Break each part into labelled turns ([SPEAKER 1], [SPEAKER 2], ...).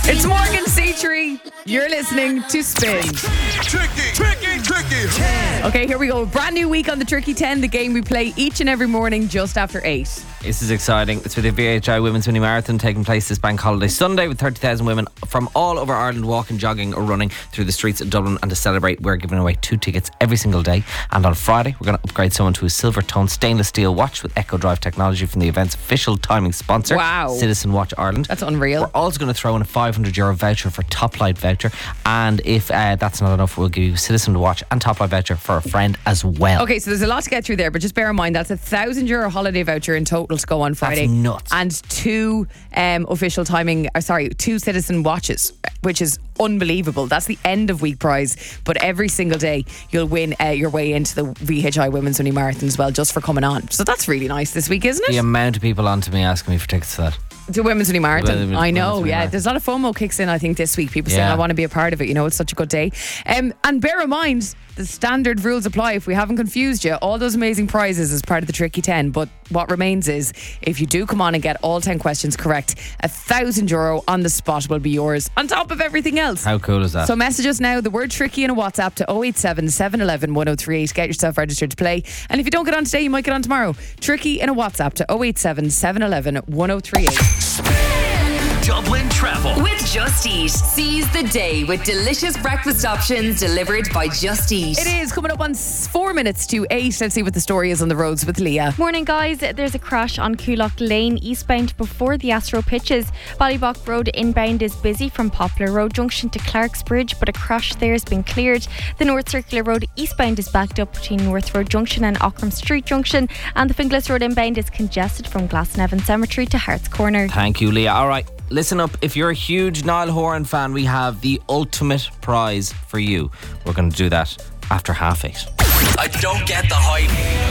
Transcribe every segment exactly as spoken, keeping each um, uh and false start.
[SPEAKER 1] It's Morgan Seatree. You're listening to Spin.
[SPEAKER 2] Tricky, tricky, tricky.
[SPEAKER 1] Okay, here we go. Brand new week on the Tricky ten, the game we play each and every morning just after eight.
[SPEAKER 3] This is exciting. It's for the V H I Women's Mini Marathon taking place this bank holiday Sunday with thirty thousand women from all over Ireland walking, jogging or running through the streets of Dublin. And to celebrate, we're giving away two tickets every single day. And on Friday, we're going to upgrade someone to a silver tone stainless steel watch with Echo Drive technology from the event's official timing sponsor,
[SPEAKER 1] Wow.
[SPEAKER 3] Citizen Watch Ireland.
[SPEAKER 1] That's unreal.
[SPEAKER 3] We're also going to throw in a five hundred euro voucher for Top Light voucher. And if uh, that's not enough, we'll give you Citizen Watch and Top Light voucher for a friend as well.
[SPEAKER 1] Okay, so there's a lot to get through there, but just bear in mind that's a thousand euro holiday voucher in total to go on Friday.
[SPEAKER 3] That's nuts.
[SPEAKER 1] And two um, official timing, uh, sorry, two Citizen watches, which is unbelievable. That's the end of week prize, but every single day you'll win uh, your way into the V H I Women's Mini Marathon as well, just for coming on. So that's really nice this week, isn't it?
[SPEAKER 3] The amount of people on to me asking me for tickets to that.
[SPEAKER 1] The Women's Mini Marathon.
[SPEAKER 3] Women's
[SPEAKER 1] I know,
[SPEAKER 3] Mini
[SPEAKER 1] yeah.
[SPEAKER 3] Marathon.
[SPEAKER 1] There's a lot of FOMO kicks in, I think, this week. People saying,
[SPEAKER 3] Yeah.
[SPEAKER 1] I want to be a part of it. You know, it's such a good day. Um, and bear in mind, the standard rules apply. If we haven't confused you, all those amazing prizes as part of the Tricky ten. But what remains is, if you do come on and get all ten questions correct, a thousand euro on the spot will be yours, on top of everything else.
[SPEAKER 3] How cool is that?
[SPEAKER 1] So message us now, the word Tricky in a WhatsApp to oh eight seven, seven one one, one oh three eight. Get yourself registered to play. And if you don't get on today, you might get on tomorrow. Tricky in a WhatsApp to oh eight seven, seven one one, one oh three eight.
[SPEAKER 4] Dublin Travel
[SPEAKER 5] with Just Eat. Seize the day with delicious breakfast options delivered by Just Eat.
[SPEAKER 1] It is coming up on four minutes to eight. Let's see what the story is on the roads with Leah.
[SPEAKER 6] Morning, guys. There's a crash on Coolock Lane eastbound before the Astro pitches. Ballybock Road inbound is busy from Poplar Road Junction to Clark's Bridge, but a crash there has been cleared. The North Circular Road eastbound is backed up between North Road Junction and Ockram Street Junction, and the Finglas Road inbound is congested from Glasnevin Cemetery to Hart's Corner.
[SPEAKER 3] Thank you, Leah. All right, listen up. If you're a huge Niall Horan fan, we have the ultimate prize for you. We're going to do that after half eight.
[SPEAKER 4] I don't get the hype.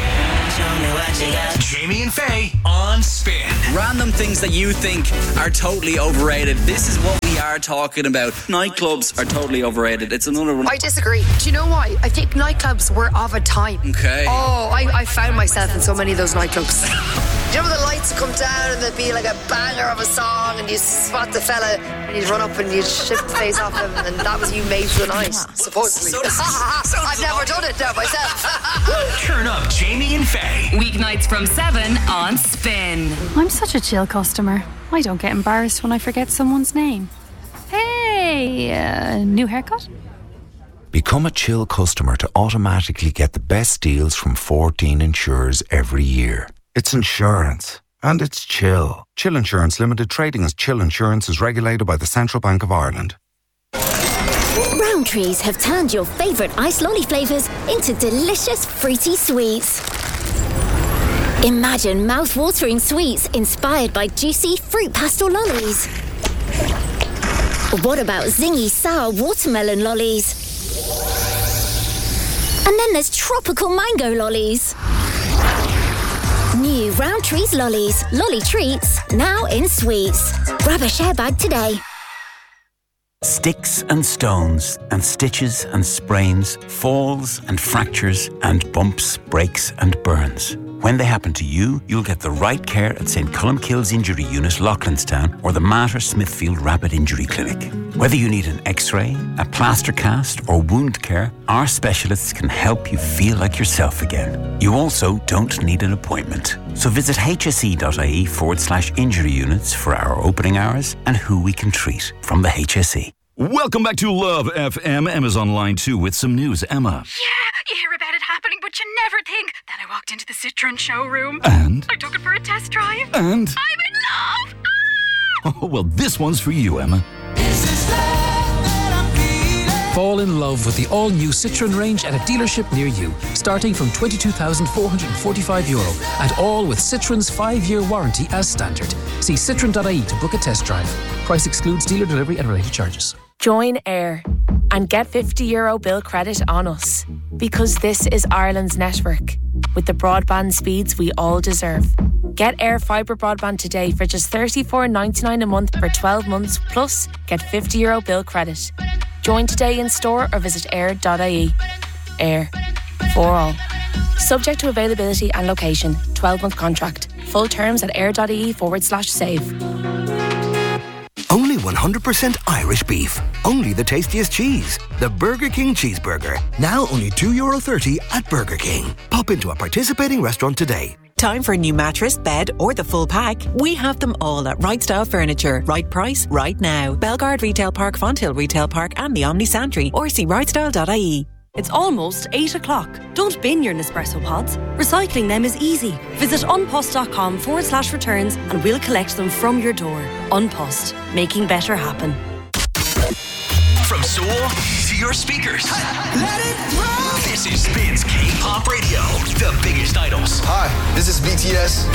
[SPEAKER 4] Jamie and Faye on Spin.
[SPEAKER 7] Random things that you think are totally overrated. This is what we are talking about. Nightclubs are totally overrated. It's another one.
[SPEAKER 8] I disagree. Do you know why? I think nightclubs were of a time.
[SPEAKER 7] Okay.
[SPEAKER 8] Oh, I, I found myself in so many of those nightclubs. Do you know the lights come down and there'd be like a banger of a song and you spot the fella and you'd run up and you'd shift the face off him and that was you made for the night, supposedly.
[SPEAKER 7] So does- so
[SPEAKER 8] I've
[SPEAKER 7] does-
[SPEAKER 8] never done it now myself.
[SPEAKER 4] Turn up Jamie and Faye.
[SPEAKER 5] Weeknights from seven on Spin.
[SPEAKER 9] I'm such a chill customer. I don't get embarrassed when I forget someone's name. Hey, uh, new haircut?
[SPEAKER 10] Become a Chill customer to automatically get the best deals from fourteen insurers every year. It's insurance. And it's Chill. Chill Insurance Limited, trading as Chill Insurance, is regulated by the Central Bank of Ireland.
[SPEAKER 11] Rowntrees have turned your favourite ice lolly flavours into delicious fruity sweets. Imagine mouth-watering sweets inspired by juicy fruit pastel lollies. What about zingy sour watermelon lollies? And then there's tropical mango lollies. New Rowntrees lollies, lolly treats, now in sweets. Grab a share bag today.
[SPEAKER 12] Sticks and stones and stitches and sprains, falls and fractures and bumps, breaks and burns. When they happen to you, you'll get the right care at St Columkille's Injury Unit, Loughlinstown, or the Mater Smithfield Rapid Injury Clinic. Whether you need an x-ray, a plaster cast or wound care, our specialists can help you feel like yourself again. You also don't need an appointment. So visit hse.ie forward slash injury units for our opening hours and who we can treat from the H S E.
[SPEAKER 13] Welcome back to Love F M. Emma's on line two with some news. Emma.
[SPEAKER 14] Yeah, you hear about it happening, but you never think. Then I walked into the Citroen showroom.
[SPEAKER 13] And?
[SPEAKER 14] I took it for a test drive.
[SPEAKER 13] And?
[SPEAKER 14] I'm in love!
[SPEAKER 13] Oh, well, this one's for you, Emma.
[SPEAKER 15] Fall in love with the all-new Citroen range at a dealership near you, starting from twenty-two thousand four hundred forty-five euro, and all with Citroen's five-year warranty as standard. See citroen dot I E to book a test drive. Price excludes dealer delivery and related charges.
[SPEAKER 16] Join Air and get fifty euro bill credit on us, because this is Ireland's network with the broadband speeds we all deserve. Get Air Fibre broadband today for just thirty-four ninety-nine a month for twelve months, plus get fifty euro bill credit. Join today in store or visit air dot I E. Air. For all. Subject to availability and location. twelve month contract. Full terms at air dot I E forward slash save.
[SPEAKER 17] Only one hundred percent Irish beef. Only the tastiest cheese. The Burger King Cheeseburger. Now only two euro thirty at Burger King. Pop into a participating restaurant today.
[SPEAKER 18] Time for a new mattress, bed, or the full pack? We have them all at Right Style Furniture. Right price, right now. Belgard Retail Park, Fonthill Retail Park, and the Omni Santry. Or see right style dot I E.
[SPEAKER 19] It's almost eight o'clock. Don't bin your Nespresso pods. Recycling them is easy. Visit unpost.com forward slash returns and we'll collect them from your door. Unpost, making better happen.
[SPEAKER 4] From Seoul to your speakers. Let it roll. This is Spins K-Pop Radio, the biggest idols.
[SPEAKER 2] Hi, this is B T S.